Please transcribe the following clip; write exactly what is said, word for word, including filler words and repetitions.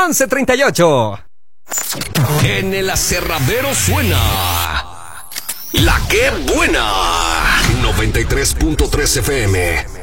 once treinta y ocho. En el aserradero suena La Que Buena. noventa y tres punto tres F M.